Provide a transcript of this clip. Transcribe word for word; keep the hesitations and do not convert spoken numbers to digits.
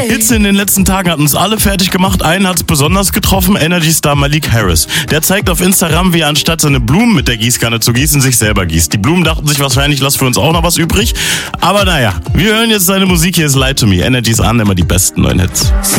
Hits in den letzten Tagen hatten uns alle fertig gemacht. Einen hat's besonders getroffen, Energy-Star Malik Harris. Der zeigt auf Instagram, wie er anstatt seine Blumen mit der Gießkanne zu gießen, sich selber gießt. Die Blumen dachten sich wahrscheinlich, lass für uns auch noch was übrig. Aber naja, wir hören jetzt seine Musik. Hier ist Lie to Me. Energy ist an, immer die besten neuen Hits.